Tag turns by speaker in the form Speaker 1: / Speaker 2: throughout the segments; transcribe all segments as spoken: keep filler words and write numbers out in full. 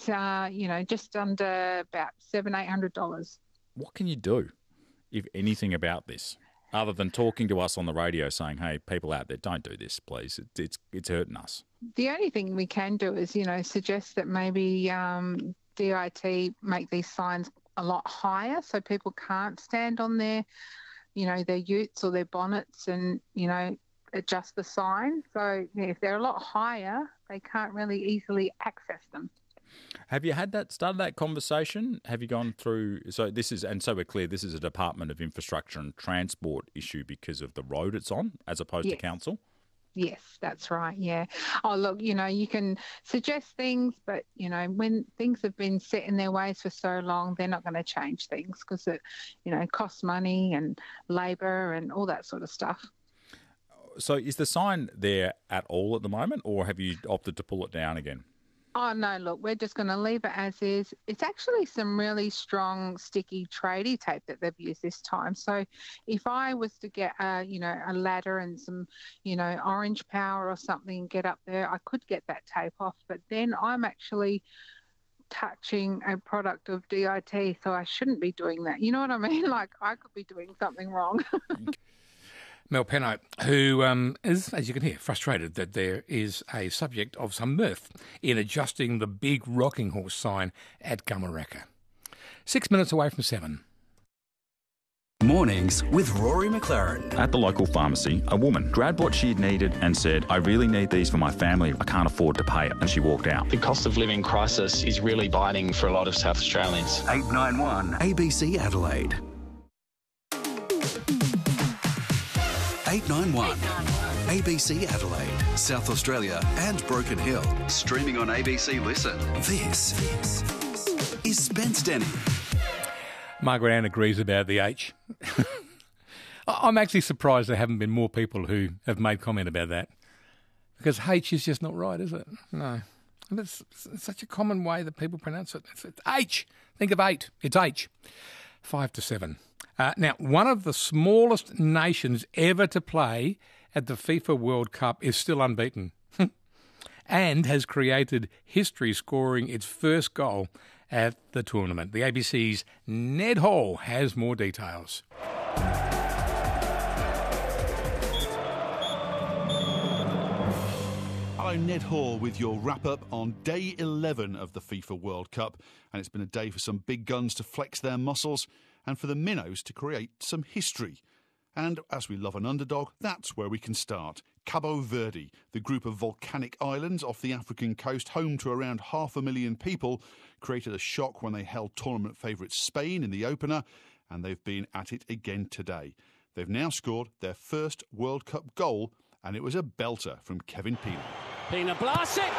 Speaker 1: It's, uh, you know, just under about seven, eight hundred dollars.
Speaker 2: What can you do, if anything, about this, other than talking to us on the radio saying, hey, people out there, don't do this, please. It, it's it's hurting us.
Speaker 1: The only thing we can do is, you know, suggest that maybe um, D I T make these signs a lot higher so people can't stand on their, you know, their utes or their bonnets and, you know, adjust the sign. So yeah, if they're a lot higher, they can't really easily access them.
Speaker 2: Have you had that, started that conversation? Have you gone through, so this is, and so we're clear, this is a Department of Infrastructure and Transport issue because of the road it's on, as opposed
Speaker 1: Yes.
Speaker 2: to council?
Speaker 1: Yes, that's right, yeah. Oh, look, you know, you can suggest things, but, you know, when things have been set in their ways for so long, they're not going to change things because it, you know, costs money and labour and all that sort of stuff.
Speaker 2: So is the sign there at all at the moment, or have you opted to pull it down again?
Speaker 1: Oh, no, look, we're just going to leave it as is. It's actually some really strong, sticky tradie tape that they've used this time. So if I was to get, a, you know, a ladder and some, you know, orange power or something and get up there, I could get that tape off. But then I'm actually touching a product of D I T, so I shouldn't be doing that. You know what I mean? Like, I could be doing something wrong.
Speaker 3: Mel Pennote, who um, is, as you can hear, frustrated that there is a subject of some mirth in adjusting the big rocking horse sign at Gumaraka. Six minutes away from seven.
Speaker 4: Mornings with Rory McLaren.
Speaker 2: At the local pharmacy, a woman grabbed what she had needed and said, I really need these for my family. I can't afford to pay it. And she walked out.
Speaker 5: The cost of living crisis is really biting for a lot of South Australians.
Speaker 4: eight nine one A B C Adelaide. eight nine one A B C Adelaide, South Australia and Broken Hill. Streaming on A B C Listen. This is Spence Denny.
Speaker 3: Margaret Ann agrees about the H. I'm actually surprised there haven't been more people who have made comment about that. Because H is just not right, is it? No. And it's, it's such a common way that people pronounce it. It's, it's H. Think of eight. It's H. Five to seven. Uh, now, one of the smallest nations ever to play at the FIFA World Cup is still unbeaten and has created history scoring its first goal at the tournament. The A B C's Ned Hall has more details.
Speaker 6: Hello, Ned Hall with your wrap-up on day eleven of the FIFA World Cup. And it's been a day for some big guns to flex their muscles and for the minnows to create some history. And as we love an underdog, that's where we can start. Cabo Verde, the group of volcanic islands off the African coast, home to around half a million people, created a shock when they held tournament favourites Spain in the opener, and they've been at it again today. They've now scored their first World Cup goal, and it was a belter from Kevin Pina.
Speaker 7: Pina blasts it.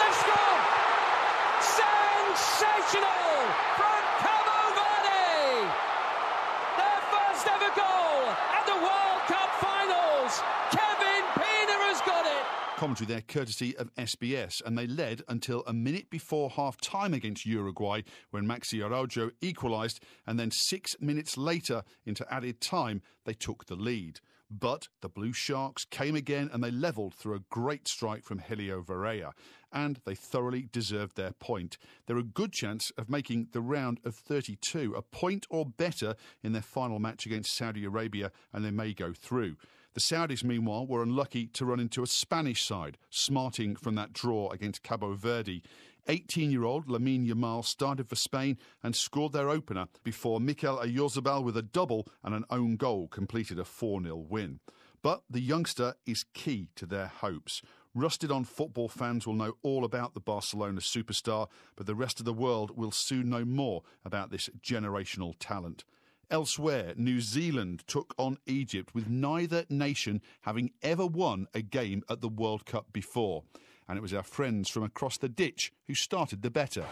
Speaker 7: Oh, they've scored! Sensational from Cabo Verde! Their first ever goal at the World Cup finals. Kevin Pina has got it.
Speaker 6: Commentary there courtesy of S B S, and they led until a minute before half-time against Uruguay when Maxi Araujo equalised, and then six minutes later into added time they took the lead. But the Blue Sharks came again and they levelled through a great strike from Helio Varela, and they thoroughly deserved their point. They're a good chance of making the round of thirty-two, a point or better in their final match against Saudi Arabia, and they may go through. The Saudis, meanwhile, were unlucky to run into a Spanish side, smarting from that draw against Cabo Verde. eighteen-year-old Lamine Yamal started for Spain and scored their opener before Mikel Oyarzabal with a double and an own goal completed a four nil win. But the youngster is key to their hopes. Rusted-on football fans will know all about the Barcelona superstar, but the rest of the world will soon know more about this generational talent. Elsewhere, New Zealand took on Egypt with neither nation having ever won a game at the World Cup before. And it was our friends from across the ditch who started the better.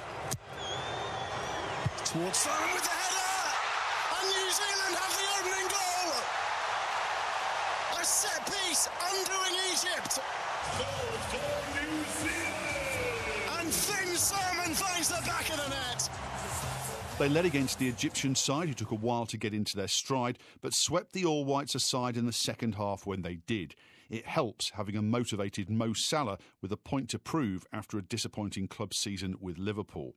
Speaker 8: Towards Simon with the header! And New Zealand have the opening goal! A set piece undoing Egypt! New Zealand! And Finn Simon finds the back of the net!
Speaker 6: They led against the Egyptian side, who took a while to get into their stride, but swept the All Whites aside in the second half when they did. It helps having a motivated Mo Salah with a point to prove after a disappointing club season with Liverpool.